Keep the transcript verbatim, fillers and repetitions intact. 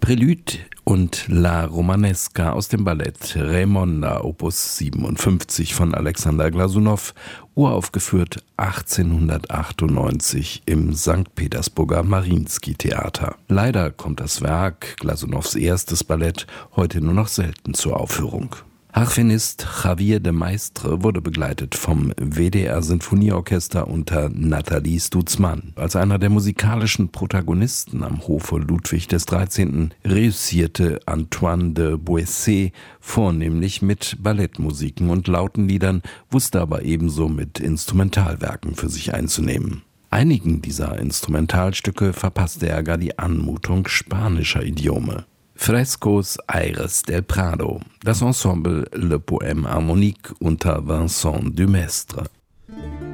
Prélude und La Romanesca aus dem Ballett Raymonda Opus siebenundfünfzig von Alexander Glasunow, uraufgeführt achtzehnhundertachtundneunzig im Sankt Petersburger Mariinski-Theater. Leider kommt das Werk, Glasunows erstes Ballett, heute nur noch selten zur Aufführung. Harfenist Javier de Maistre wurde begleitet vom W D R-Sinfonieorchester unter Nathalie Stutzmann. Als einer der musikalischen Protagonisten am Hofe Ludwig des dreizehnten reüssierte Antoine de Boisset vornehmlich mit Ballettmusiken und lauten Liedern, wusste aber ebenso mit Instrumentalwerken für sich einzunehmen. Einigen dieser Instrumentalstücke verpasste er gar die Anmutung spanischer Idiome. Frescos Aires del Prado, das Ensemble Le Poème Harmonique unter Vincent Dumestre.